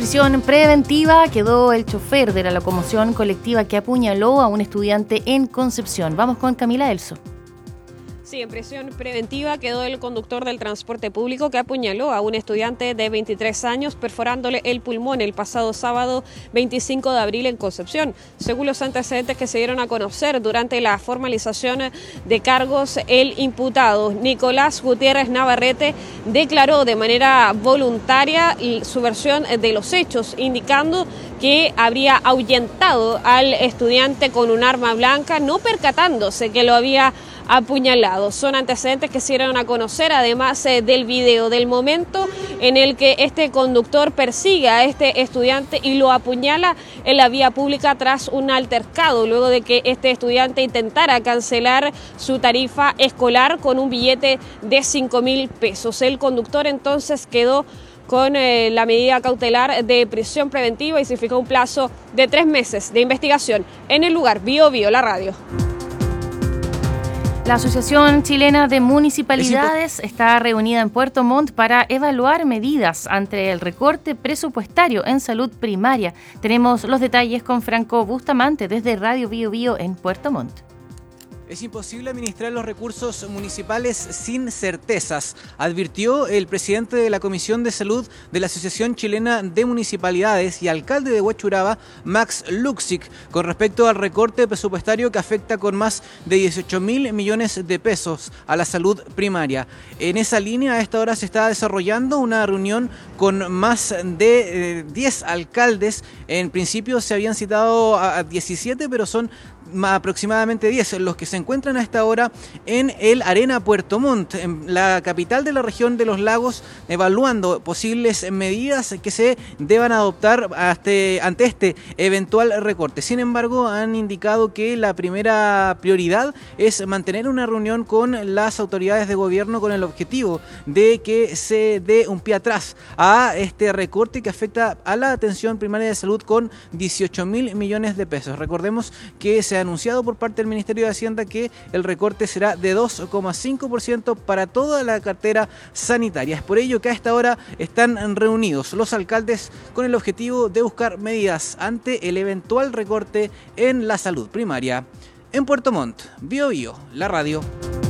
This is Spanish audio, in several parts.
Prisión preventiva quedó el chofer de la locomoción colectiva que apuñaló a un estudiante en Concepción. Vamos con Camila Elso. Sí, en prisión preventiva quedó el conductor del transporte público que apuñaló a un estudiante de 23 años perforándole el pulmón el pasado sábado 25 de abril en Concepción. Según los antecedentes que se dieron a conocer durante la formalización de cargos, el imputado Nicolás Gutiérrez Navarrete declaró de manera voluntaria su versión de los hechos, indicando que habría ahuyentado al estudiante con un arma blanca, no percatándose que lo había apuñalado. Son antecedentes que se dieron a conocer, además del video del momento en el que este conductor persigue a este estudiante y lo apuñala en la vía pública tras un altercado, luego de que este estudiante intentara cancelar su tarifa escolar con un billete de 5.000 pesos. El conductor entonces quedó con la medida cautelar de prisión preventiva y se fijó un plazo de 3 meses de investigación en el lugar. Bio Bio, la radio. La Asociación Chilena de Municipalidades está reunida en Puerto Montt para evaluar medidas ante el recorte presupuestario en salud primaria. Tenemos los detalles con Franco Bustamante desde Radio Bio Bio en Puerto Montt. Es imposible administrar los recursos municipales sin certezas, advirtió el presidente de la Comisión de Salud de la Asociación Chilena de Municipalidades y alcalde de Huachuraba, Max Luxic, con respecto al recorte presupuestario que afecta con más de 18.000 millones de pesos a la salud primaria. En esa línea, a esta hora se está desarrollando una reunión con más de 10 alcaldes. En principio se habían citado a 17, pero son aproximadamente 10 los que se encuentran a esta hora en el Arena Puerto Montt, en la capital de la región de los lagos, evaluando posibles medidas que se deban adoptar ante este eventual recorte. Sin embargo, han indicado que la primera prioridad es mantener una reunión con las autoridades de gobierno con el objetivo de que se dé un pie atrás a este recorte que afecta a la atención primaria de salud con 18.000 millones de pesos. Recordemos que se ha anunciado por parte del Ministerio de Hacienda que el recorte será de 2,5% para toda la cartera sanitaria. Es por ello que a esta hora están reunidos los alcaldes con el objetivo de buscar medidas ante el eventual recorte en la salud primaria. En Puerto Montt, Bio Bio, la radio.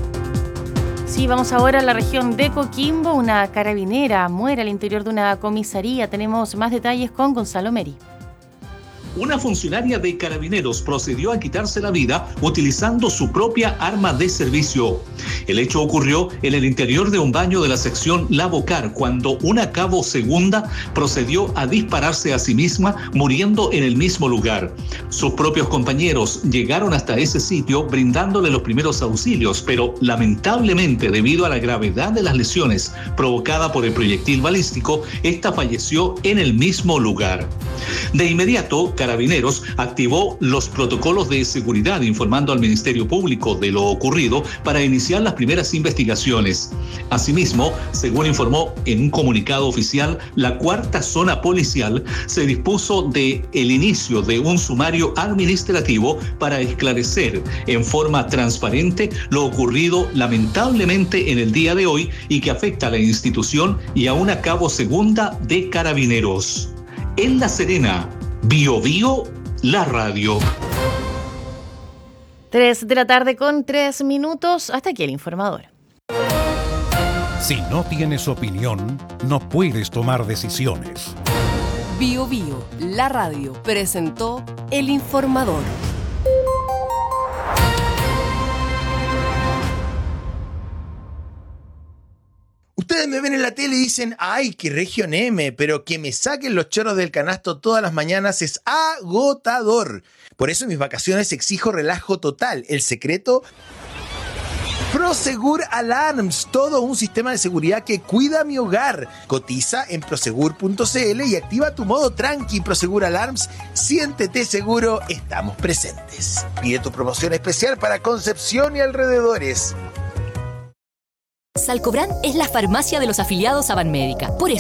Sí, vamos ahora a la región de Coquimbo. Una carabinera muere al interior de una comisaría. Tenemos más detalles con Gonzalo Meri. Una funcionaria de Carabineros procedió a quitarse la vida utilizando su propia arma de servicio. El hecho ocurrió en el interior de un baño de la sección La Bocar, cuando una cabo segunda procedió a dispararse a sí misma, muriendo en el mismo lugar. Sus propios compañeros llegaron hasta ese sitio brindándole los primeros auxilios, pero lamentablemente, debido a la gravedad de las lesiones provocadas por el proyectil balístico, esta falleció en el mismo lugar. De inmediato, Carabineros activó los protocolos de seguridad, informando al Ministerio Público de lo ocurrido para iniciar las primeras investigaciones. Asimismo, según informó en un comunicado oficial, la cuarta zona policial se dispuso de el inicio de un sumario administrativo para esclarecer en forma transparente lo ocurrido lamentablemente en el día de hoy y que afecta a la institución y a una cabo segunda de Carabineros. En La Serena, Bio Bio, la radio. 3 de la tarde con 3 minutos. Hasta aquí el informador. Si no tienes opinión, no puedes tomar decisiones. Bio Bio, la radio, presentó el informador. Ustedes me ven en la tele y dicen, ¡ay, qué región M! Pero que me saquen los choros del canasto todas las mañanas es agotador. Por eso en mis vacaciones exijo relajo total. El secreto, Prosegur Alarms, todo un sistema de seguridad que cuida mi hogar. Cotiza en prosegur.cl y activa tu modo tranqui. Prosegur Alarms, siéntete seguro, estamos presentes. Pide tu promoción especial para Concepción y alrededores. Salcobrand es la farmacia de los afiliados a Banmédica. Por